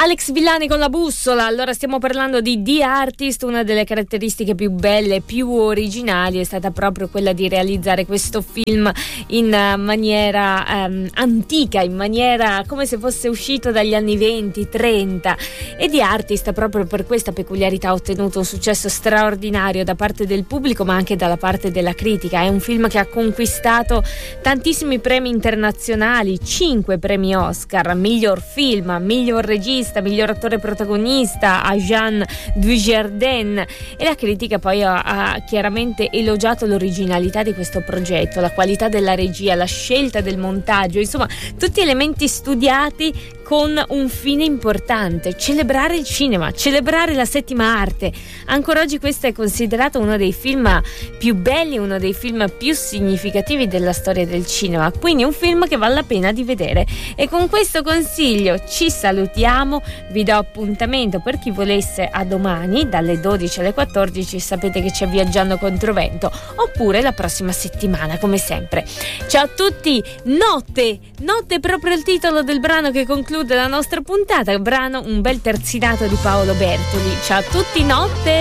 Alex Villani con La Bussola. Allora, stiamo parlando di The Artist. Una delle caratteristiche più belle, più originali è stata proprio quella di realizzare questo film in maniera antica, in maniera come se fosse uscito dagli anni 20-30, e The Artist proprio per questa peculiarità ha ottenuto un successo straordinario da parte del pubblico ma anche dalla parte della critica. È un film che ha conquistato tantissimi premi internazionali, 5 premi Oscar, miglior film, miglior regista, miglior attore protagonista a Jean Dujardin, e la critica poi ha chiaramente elogiato l'originalità di questo progetto, la qualità della regia, la scelta del montaggio, insomma tutti elementi studiati con un fine importante: celebrare il cinema, celebrare la settima arte. Ancora oggi questo è considerato uno dei film più belli, uno dei film più significativi della storia del cinema, quindi un film che vale la pena di vedere. E con questo consiglio ci salutiamo, vi do appuntamento per chi volesse a domani dalle 12 alle 14, sapete che c'è Viaggiando Controvento, oppure la prossima settimana come sempre. Ciao a tutti, Notte è proprio il titolo del brano che conclude la nostra puntata, brano un bel terzinato di Paolo Bertoli. Ciao a tutti, Notte!